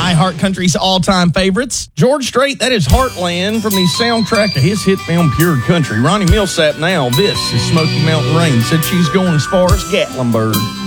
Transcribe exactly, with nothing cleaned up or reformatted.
iHeart Country's all-time favorites. George Strait, that is Heartland from the soundtrack of his hit film Pure Country. Ronnie Millsap now, this is Smoky Mountain Rain. Said she's going as far as Gatlinburg.